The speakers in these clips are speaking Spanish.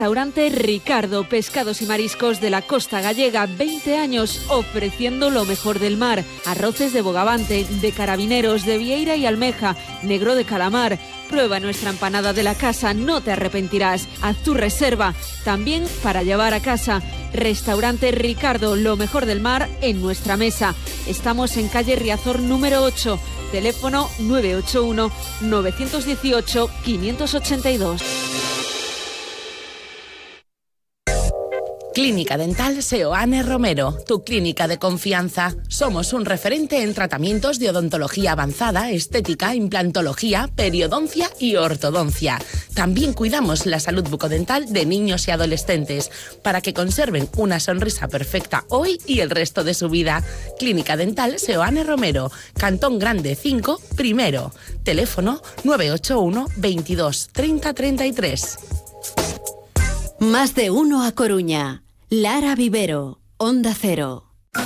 Restaurante Ricardo, pescados y mariscos de la costa gallega, 20 años ofreciendo lo mejor del mar. Arroces de bogavante, de carabineros, de vieira y almeja, negro de calamar. Prueba nuestra empanada de la casa, no te arrepentirás. Haz tu reserva, también para llevar a casa. Restaurante Ricardo, lo mejor del mar en nuestra mesa. Estamos en calle Riazor número 8, teléfono 981 918 582. Clínica Dental Seoane Romero, tu clínica de confianza. Somos un referente en tratamientos de odontología avanzada, estética, implantología, periodoncia y ortodoncia. También cuidamos la salud bucodental de niños y adolescentes para que conserven una sonrisa perfecta hoy y el resto de su vida. Clínica Dental Seoane Romero, Cantón Grande 5, primero. Teléfono 981 22 30 33. Más de uno a Coruña. Lara Vivero, Onda Cero.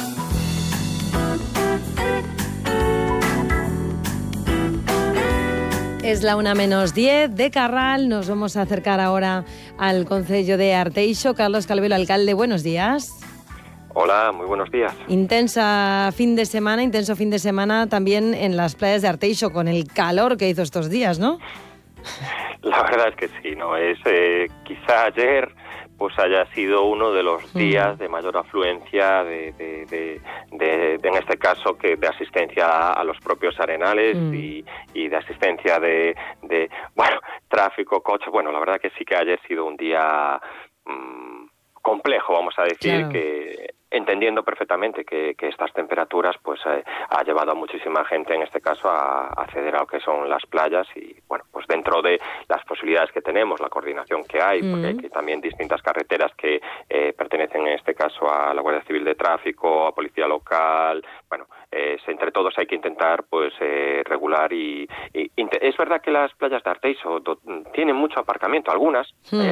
Es la 1:10 de Carral. Nos vamos a acercar ahora al concello de Arteixo. Carlos Calvelo, alcalde, buenos días. Hola, muy buenos días. Intenso fin de semana también en las playas de Arteixo, con el calor que hizo estos días, ¿no? La verdad es que sí, ¿no? Quizá ayer pues haya sido uno de los días de mayor afluencia de en este caso que de asistencia a los propios arenales y de asistencia de tráfico, coche. Bueno, la verdad que sí que haya sido un día complejo, vamos a decir, claro. Que entendiendo perfectamente que estas temperaturas pues ha llevado a muchísima gente en este caso a acceder a lo que son las playas y bueno, pues dentro de las posibilidades que tenemos, la coordinación que hay, porque hay también distintas carreteras que pertenecen en este caso a la Guardia Civil de Tráfico, a Policía Local, bueno, entre todos hay que intentar pues regular y es verdad que las playas de Arteixo tienen mucho aparcamiento, algunas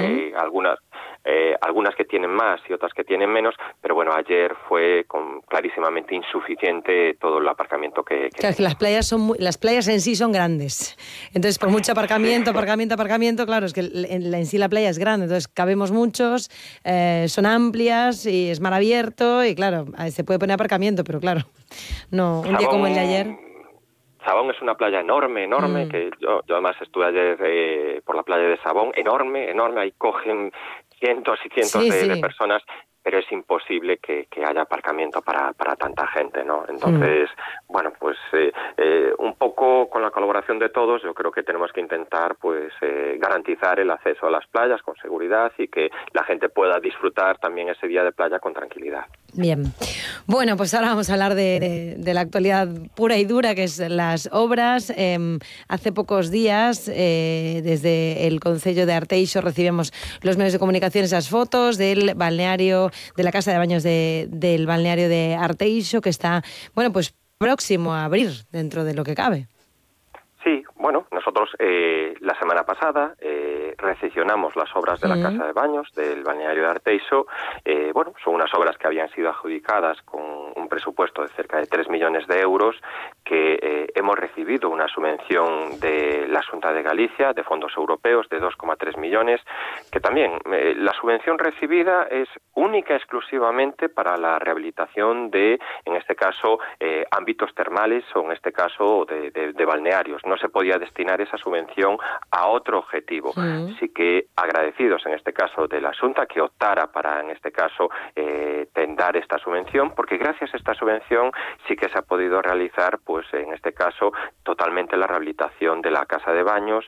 que tienen más y otras que tienen menos, pero bueno, ayer fue clarísimamente insuficiente todo el aparcamiento que claro, que las playas en sí son grandes, entonces por mucho aparcamiento, claro, es que en sí la playa es grande, entonces cabemos muchos, son amplias y es mar abierto y claro, se puede poner aparcamiento, pero claro, no, un día como el de ayer. Sabón es una playa enorme, que yo además estuve ayer por la playa de Sabón, enorme, ahí cogen cientos y cientos de personas, pero es imposible que haya aparcamiento para tanta gente, ¿no? Entonces, bueno, pues un poco con la colaboración de todos, yo creo que tenemos que intentar pues garantizar el acceso a las playas con seguridad y que la gente pueda disfrutar también ese día de playa con tranquilidad. Bien. Bueno, pues ahora vamos a hablar de la actualidad pura y dura, que es las obras. Hace pocos días, desde el concello de Arteixo, recibimos los medios de comunicación esas fotos del balneario, de la casa de baños del balneario de Arteixo, que está, bueno, pues próximo a abrir dentro de lo que cabe. Sí, bueno, nosotros la semana pasada recepcionamos las obras de la casa de baños del balneario de Arteixo. Bueno, son unas obras que habían sido adjudicadas con un presupuesto de cerca de 3 millones de euros, que hemos recibido una subvención de la Xunta de Galicia, de fondos europeos, de 2,3 millones, que también la subvención recibida es única exclusivamente para la rehabilitación de, en este caso, ámbitos termales o en este caso de balnearios. No se podía destinar esa subvención a otro objetivo. Sí que agradecidos en este caso de la Xunta que optara para, en este caso, dar esta subvención, porque gracias a esta subvención sí que se ha podido realizar, pues en este caso, totalmente la rehabilitación de la casa de baños,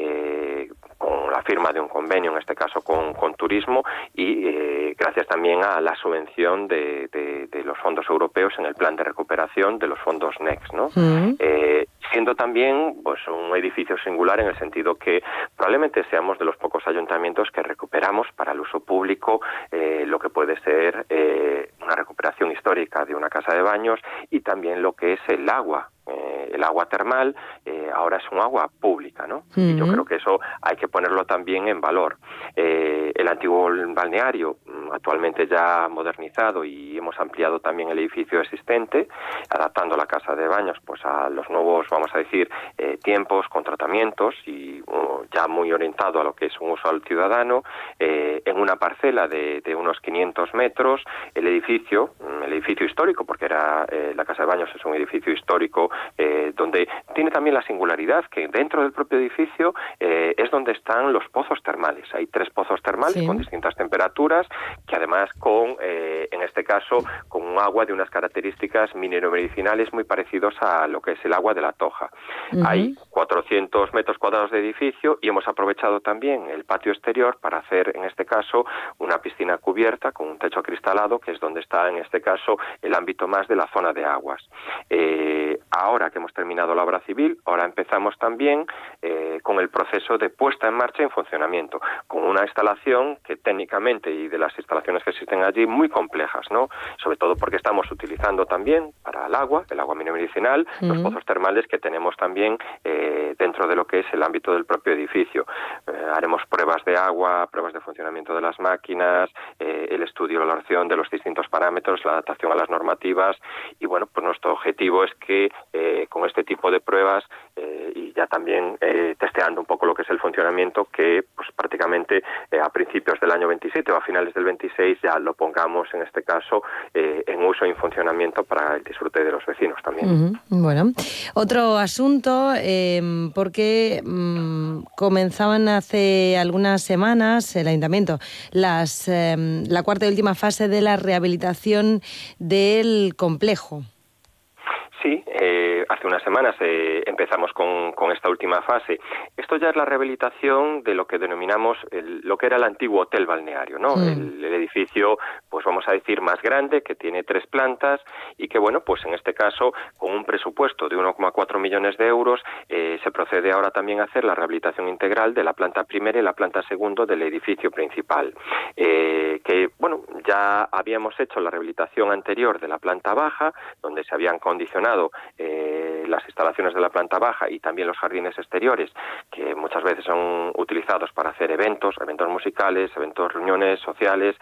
con la firma de un convenio, en este caso con turismo, y gracias también a la subvención de los fondos europeos en el plan de recuperación de los fondos NEXT, ¿no? Siendo también pues un edificio singular en el sentido que probablemente seamos de los pocos ayuntamientos que recuperamos para el uso público lo que puede ser una recuperación histórica de una casa de baños y también lo que es el agua. El agua termal ahora es un agua pública, ¿no? Y yo creo que eso hay que ponerlo también en valor. El antiguo balneario, actualmente ya modernizado, y hemos ampliado también el edificio existente, adaptando la casa de baños pues a los nuevos, vamos a decir, tiempos con tratamientos, y ya muy orientado a lo que es un uso al ciudadano, en una parcela de unos 500 metros, el edificio histórico, porque era la Casa de Baños es un edificio histórico donde tiene también la singularidad que dentro del propio edificio es donde están los pozos termales. Hay 3 pozos termales con distintas temperaturas, que además en este caso, con un agua de unas características minero-medicinales muy parecidos a lo que es el agua de la Toja. Hay 400 metros cuadrados de edificio y hemos aprovechado también el patio exterior para hacer, en este caso, una piscina cubierta con un techo acristalado, que es donde está, en este caso, el ámbito más de la zona de aguas. Ahora que hemos terminado la obra civil, ahora empezamos también con el proceso de puesta en marcha y en funcionamiento, con una instalación que técnicamente, y de las instalaciones que existen allí, muy complejas, ¿no? Sobre todo porque estamos utilizando también para el agua minero-medicinal, los pozos termales que tenemos también dentro de lo que es el ámbito del propio edificio. Haremos pruebas de agua, pruebas de funcionamiento de las máquinas, el estudio, la valoración de los distintos parámetros, la adaptación a las normativas, y bueno, pues nuestro objetivo es que con este tipo de pruebas y ya también testeando un poco lo que es el funcionamiento, que pues prácticamente a principios del año 27 o a finales del 26 ya lo pongamos, en este caso, en uso y en funcionamiento para el disfrute de los vecinos también. Bueno, otro asunto, porque comenzaban hace algunas semanas el Ayuntamiento la 4ª y última fase de la rehabilitación del complejo. Sí, hace unas semanas empezamos con esta última fase. Esto ya es la rehabilitación de lo que denominamos lo que era el antiguo hotel balneario, ¿no? El edificio, pues vamos a decir, más grande, que tiene 3 plantas y que, bueno, pues en este caso, con un presupuesto de 1,4 millones de euros, se procede ahora también a hacer la rehabilitación integral de la planta primera y la planta segunda del edificio principal. Que, bueno, ya habíamos hecho la rehabilitación anterior de la planta baja, donde se habían condicionado las instalaciones de la planta baja y también los jardines exteriores, que muchas veces son utilizados para hacer eventos musicales, eventos, reuniones sociales,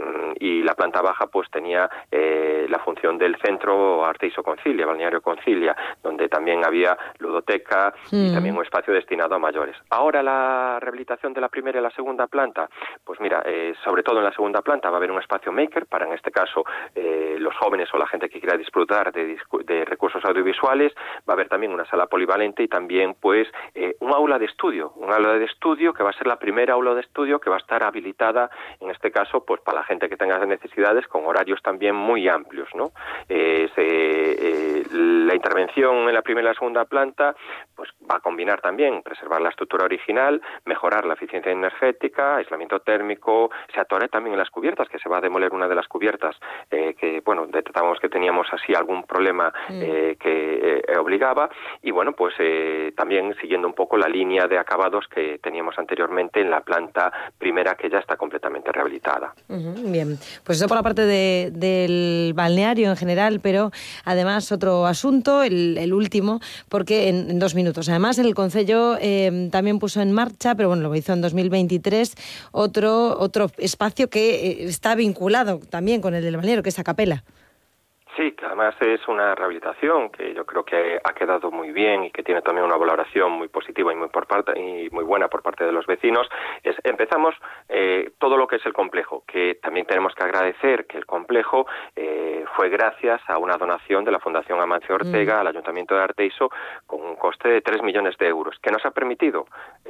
y la planta baja pues tenía la función del centro Arteiso Concilia, Balneario Concilia, donde también había ludoteca y también un espacio destinado a mayores. Ahora la rehabilitación de la primera y la segunda planta, pues mira, sobre todo en la segunda planta va a haber un espacio maker para, en este caso, los jóvenes o la gente que quiera disfrutar de recursos audiovisuales. Va a haber también una sala polivalente y también pues un aula de estudio que va a ser la primera aula de estudio que va a estar habilitada, en este caso, pues para la gente que tenga necesidades, con horarios también muy amplios, ¿no? La intervención en la primera y la segunda planta pues va a combinar también preservar la estructura original, mejorar la eficiencia energética, aislamiento térmico, se atore también en las cubiertas, que se va a demoler una de las cubiertas que, bueno, detectamos que teníamos así algún problema que obligaba, y bueno, pues también siguiendo un poco la línea de acabados que teníamos anteriormente en la planta primera, que ya está completamente rehabilitada. Bien, pues eso por la parte del balneario en general, pero además otro asunto, el último, porque en 2 minutos. Además, el Concello también puso en marcha, pero bueno, lo hizo en 2023, otro espacio que está vinculado también con el del balneario, que es a capela. Sí, que además es una rehabilitación que yo creo que ha quedado muy bien y que tiene también una valoración muy positiva y muy buena por parte de los vecinos. Empezamos todo lo que es el complejo, que también tenemos que agradecer que el complejo fue gracias a una donación de la Fundación Amancio Ortega al Ayuntamiento de Arteiso, con un coste de 3 millones de euros, que nos ha permitido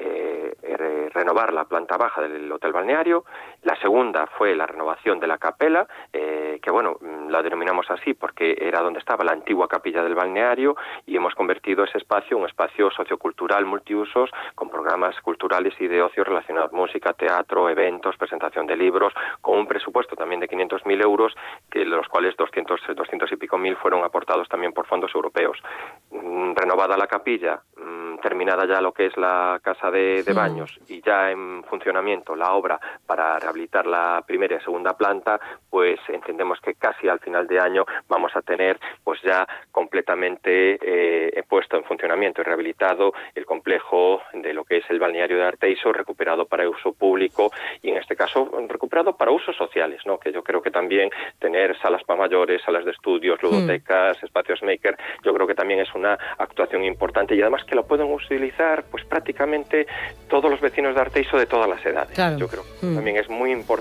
renovar la planta baja del hotel balneario. La segunda fue la renovación de la capela, que bueno, la denominamos así porque era donde estaba la antigua capilla del balneario, y hemos convertido ese espacio en un espacio sociocultural multiusos, con programas culturales y de ocio relacionados, música, teatro, eventos, presentación de libros, con un presupuesto también de 500.000 euros, de los cuales 200 y pico mil fueron aportados también por fondos europeos. Renovada la capilla, terminada ya lo que es la casa de baños y ya en funcionamiento la obra para rehabilitar la primera y segunda planta, pues entendemos que casi al final de año vamos a tener pues ya completamente puesto en funcionamiento y rehabilitado el complejo de lo que es el balneario de Arteiso, recuperado para uso público y en este caso recuperado para usos sociales, ¿no? Que yo creo que también tener salas para mayores, salas de estudios, ludotecas, espacios maker, yo creo que también es una actuación importante y además que lo pueden podemos utilizar pues prácticamente todos los vecinos de Arteixo de todas las edades. Claro. Yo creo que también es muy importante